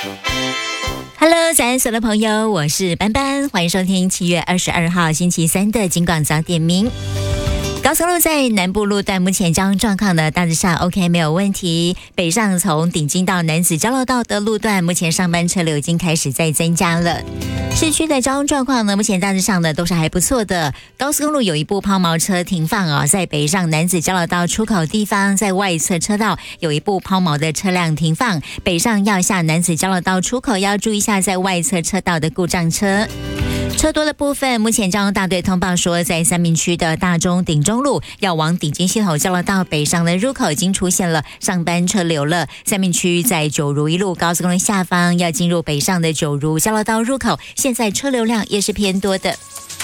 Hello， 早安，所有的朋友，我是班班，欢迎收听7月22号星期三的金广早点名。高速路在南部路段目前交通状况呢大致上 OK 没有问题，北上从顶金到南子交流道的路段目前上班车流已经开始在增加了。市区的交通状况呢目前大致上呢都是还不错的。高速公路有一部抛锚车停放在北上南子交流道出口地方，在外侧车道有一部抛锚的车辆停放，北上要下南子交流道出口要注意一下在外侧车道的故障车。车多的部分，目前交通大队通报说，在三民区的大中顶中路要往顶金系统交流道北上的入口已经出现了上班车流了。三民区在九如一路高速公路下方要进入北上的九如交流道入口，现在车流量也是偏多的。